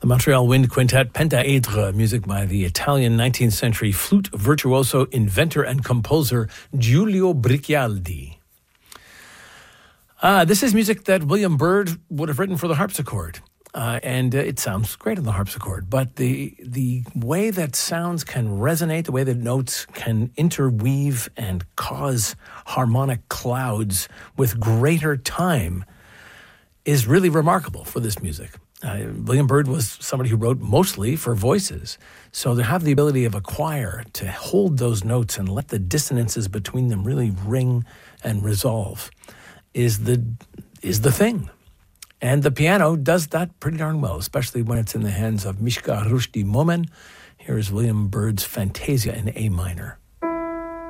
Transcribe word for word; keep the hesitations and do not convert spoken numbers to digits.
The Montreal Wind Quintet, Pentaedre, music by the Italian nineteenth century flute virtuoso, inventor, and composer Giulio Briccialdi. Uh, this is music that William Byrd would have written for the harpsichord. Uh, and uh, it sounds great on the harpsichord, but the the way that sounds can resonate, the way that notes can interweave and cause harmonic clouds with greater time is really remarkable for this music. Uh, William Byrd was somebody who wrote mostly for voices, so to have the ability of a choir to hold those notes and let the dissonances between them really ring and resolve is the is the thing. And the piano does that pretty darn well, especially when it's in the hands of Mishka Rushdie Momen. Here is William Byrd's Fantasia in A minor.